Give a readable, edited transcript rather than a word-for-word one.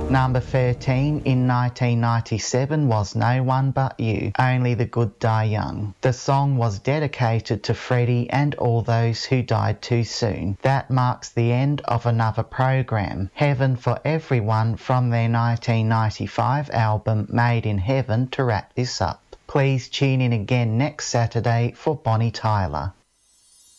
Number 13 in 1997 was No One But You, Only the Good Die Young. The song was dedicated to Freddie and all those who died too soon. That marks the end of another program, Heaven for Everyone, from their 1995 album Made in Heaven, to wrap this up. Please tune in again next Saturday for Bonnie Tyler.